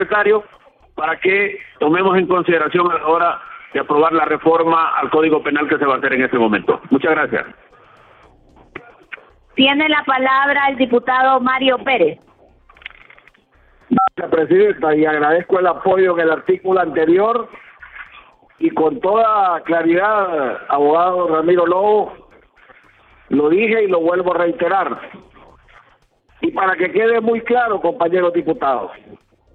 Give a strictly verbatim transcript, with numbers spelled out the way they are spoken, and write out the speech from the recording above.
secretario para que tomemos en consideración a la hora de aprobar la reforma al Código Penal que se va a hacer en este momento. Muchas gracias. Tiene la palabra el diputado Mario Pérez. Gracias, presidenta, y agradezco el apoyo en el artículo anterior y con toda claridad, abogado Ramiro Lobo, lo dije y lo vuelvo a reiterar. Y para que quede muy claro, compañeros diputados,